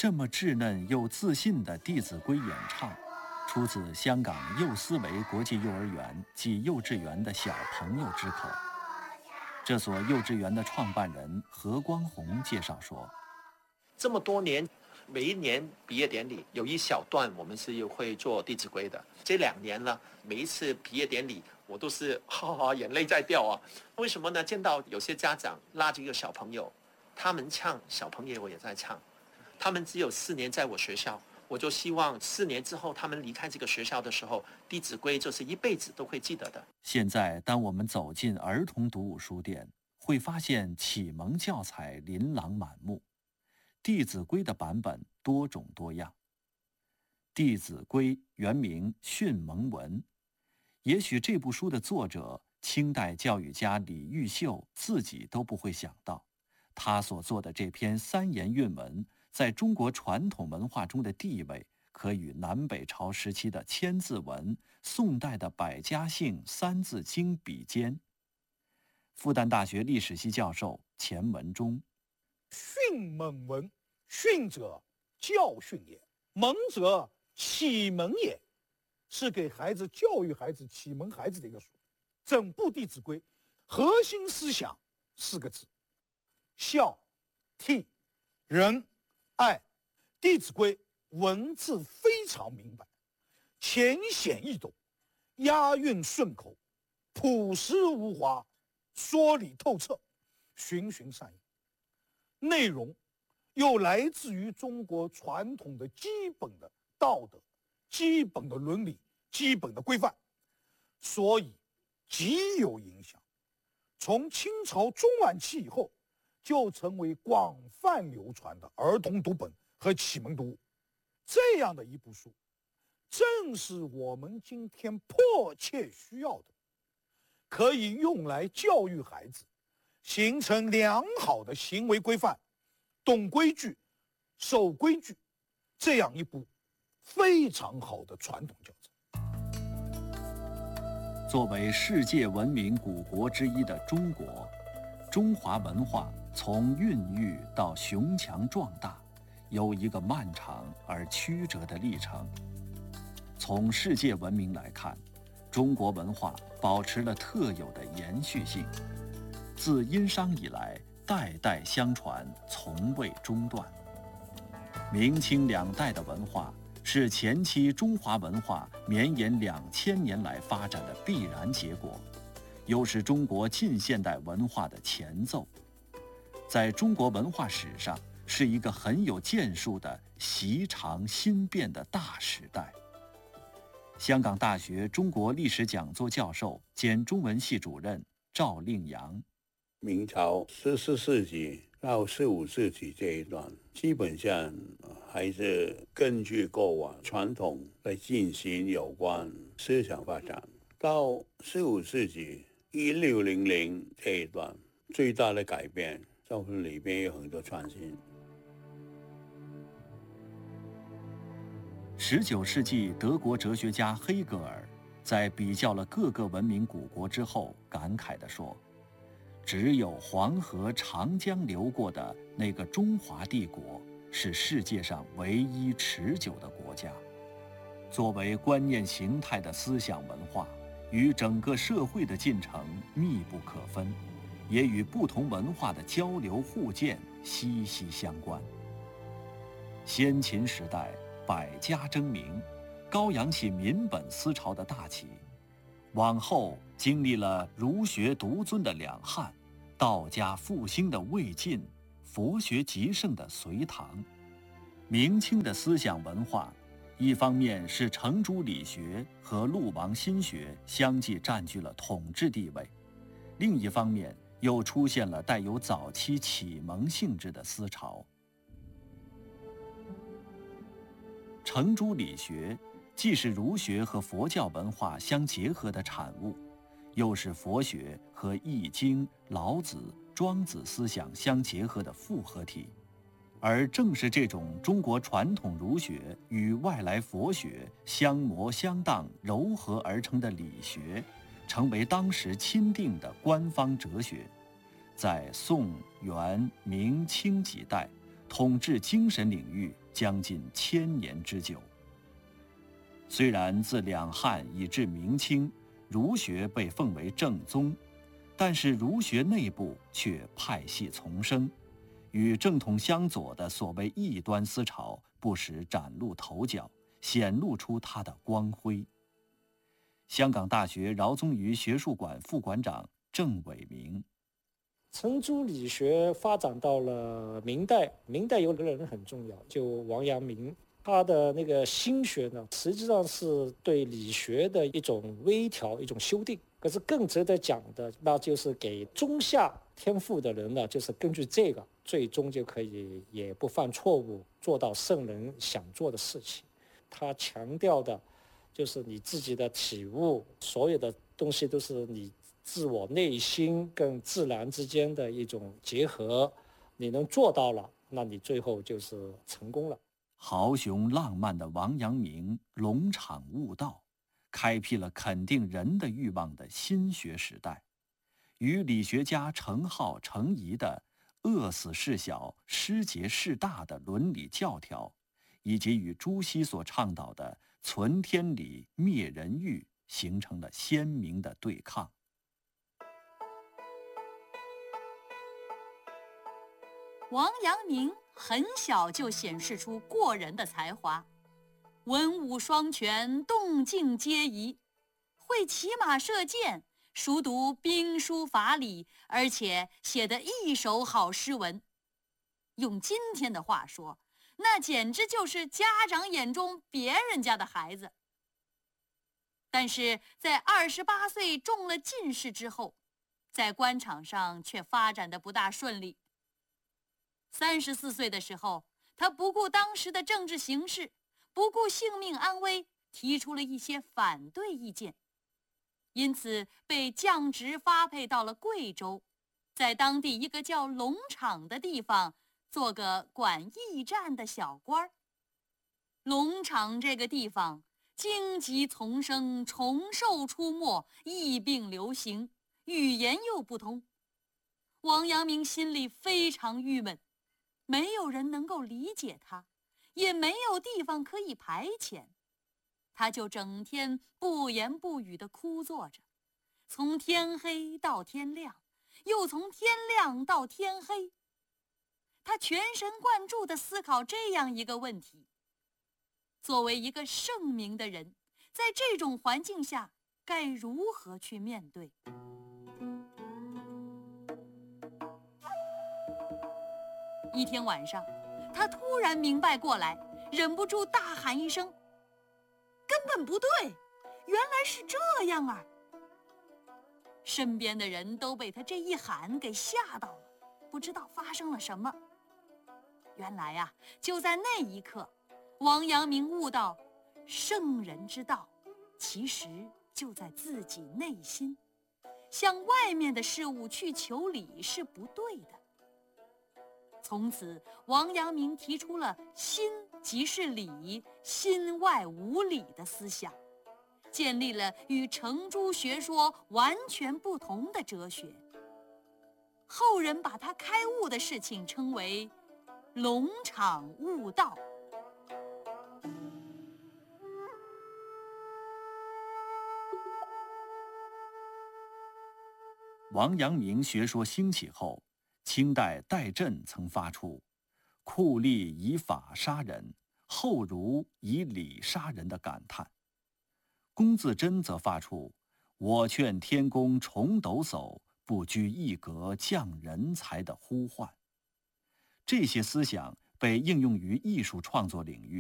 这么稚嫩又自信的《弟子规》演唱，出自香港幼思维国际幼儿园及幼稚园的小朋友之口。这所幼稚园的创办人何光宏介绍说， 这么多年，每一年毕业典礼有一小段我们是会做《弟子规》的。这2年了，每一次毕业典礼我都是眼泪在掉啊。为什么呢？见到有些家长拉着一个小朋友，他们唱，小朋友也在唱。他们只有4年在我学校，我就希望4年之后他们离开这个学校的时候，《弟子规》就是一辈子都会记得的。 现在当我们走进儿童读物书店，会发现启蒙教材琳琅满目，《弟子规》的版本多种多样。《弟子规》原名《训蒙文》，也许这部书的作者清代教育家李毓秀自己都不会想到，他所做的这篇3言韵文在中国传统文化中的地位，可与南北朝时期的千字文、宋代的百家姓三字经比肩。复旦大学历史系教授钱文忠： 训蒙文，训者教训也，蒙者启蒙也，是给孩子教育孩子、启蒙孩子的一个书。整部《弟子规》核心思想4个字：孝、悌、仁、爱。《弟子规》文字非常明白，浅显易懂，押韵顺口，朴实无华，说理透彻，循循善诱。内容又来自于中国传统的基本的道德、基本的伦理、基本的规范，所以极有影响。从清朝中晚期以后，就成为广泛流传的儿童读本和启蒙读物。这样的一部书，正是我们今天迫切需要的，可以用来教育孩子，形成良好的行为规范，懂规矩、守规矩，这样一部非常好的传统教材。 作为世界文明古国之一的中国，中华文化从孕育到雄强壮大，有一个漫长而曲折的历程。从世界文明来看，中国文化保持了特有的延续性，自殷商以来，代代相传，从未中断。明清2代的文化是前期中华文化绵延2000年来发展的必然结果，又是中国近现代文化的前奏，在中国文化史上是一个很有建树的习常新变的大时代。香港大学中国历史讲座教授兼中文系主任赵令阳： 明朝14世纪到15世纪这一段，基本上还是根据过往传统来进行有关思想发展。到15世纪1600这一段，最大的改变就是里边有很多创新。 19世纪德国哲学家黑格尔在比较了各个文明古国之后，感慨地说，只有黄河长江流过的那个中华帝国是世界上唯一持久的国家。作为观念形态的思想文化，与整个社会的进程密不可分，也与不同文化的交流互鉴息息相关。先秦时代百家争鸣，高扬起民本思潮的大旗。往后经历了儒学独尊的两汉，道家复兴的魏晋，佛学极盛的隋唐。明清的思想文化，一方面是程朱理学和陆王心学相继占据了统治地位，另一方面又出现了带有早期启蒙性质的思潮。程朱理学既是儒学和佛教文化相结合的产物，又是佛学和易经、老子、庄子思想相结合的复合体。而正是这种中国传统儒学与外来佛学相磨相当糅合而成的理学，成为当时钦定的官方哲学，在宋、元、明清几代统治精神领域将近1000年之久。虽然自两汉以至明清，儒学被奉为正宗，但是儒学内部却派系丛生，与正统相左的所谓异端思潮不时崭露头角，显露出它的光辉。香港大学饶宗颐学术馆副馆长郑伟明： 程朱理学发展到了明代，明代有个人很重要，就王阳明。他的那个心学呢，实际上是对理学的一种微调、一种修订。可是更值得讲的，那就是给中下天赋的人呢，就是根据这个，最终就可以也不犯错误，做到圣人想做的事情。他强调的，就是你自己的体悟，所有的东西都是你自我内心跟自然之间的一种结合。你能做到了，那你最后就是成功了。 豪雄浪漫的王阳明龙场悟道，开辟了肯定人的欲望的新学时代，与理学家程颢、程颐的饿死事小，失节事大的伦理教条，以及与朱熹所倡导的存天理、灭人欲，形成了鲜明的对抗。 王阳明很小就显示出过人的才华，文武双全，动静皆宜，会骑马射箭，熟读兵书法理，而且写得一手好诗文。用今天的话说，那简直就是家长眼中别人家的孩子。但是在28岁中了进士之后，在官场上却发展得不大顺利。34岁的时候，他不顾当时的政治形势，不顾性命安危，提出了一些反对意见，因此被降职发配到了贵州，在当地一个叫龙场的地方做个管驿站的小官儿。龙场这个地方荆棘丛生，虫兽出没，疫病流行，语言又不通。王阳明心里非常郁闷，没有人能够理解他，也没有地方可以排遣，他就整天不言不语地枯坐着，从天黑到天亮，又从天亮到天黑。他全神贯注地思考这样一个问题：作为一个圣明的人，在这种环境下该如何去面对？一天晚上，他突然明白过来，忍不住大喊一声：“根本不对，原来是这样啊！”身边的人都被他这一喊给吓到了，不知道发生了什么。原来啊，就在那一刻，王阳明悟到，圣人之道其实就在自己内心，向外面的事物去求理是不对的。从此，王阳明提出了心即是理，心外无理的思想，建立了与程朱学说完全不同的哲学。后人把他开悟的事情称为龙场悟道。 王阳明学说兴起后，清代戴震曾发出“酷吏以法杀人，后儒以理杀人”的感叹。龚自珍则发出“我劝天公重抖擞，不拘一格降人才”的呼唤。这些思想被应用于艺术创作领域。